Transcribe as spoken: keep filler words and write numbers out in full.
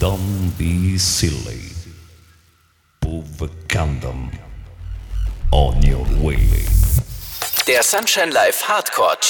Don't be silly. Put Condom on your way. Der Sunshine Live Hardcore